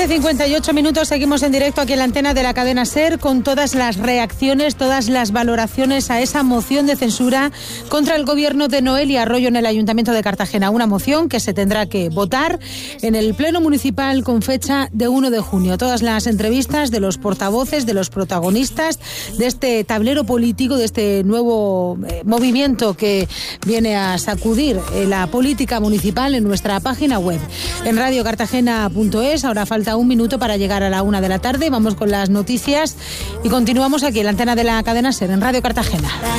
11:58, seguimos en directo aquí en la antena de la cadena SER con todas las reacciones, todas las valoraciones a esa moción de censura contra el gobierno de Noelia Arroyo en el Ayuntamiento de Cartagena. Una moción que se tendrá que votar en el Pleno Municipal con fecha de 1 de junio. Todas las entrevistas de los portavoces, de los protagonistas de este tablero político, de este nuevo movimiento que viene a sacudir la política municipal en nuestra página web, en radiocartagena.es. Ahora falta un minuto para llegar a la 1 de la tarde. Vamos con las noticias y continuamos aquí en la antena de la cadena SER en Radio Cartagena.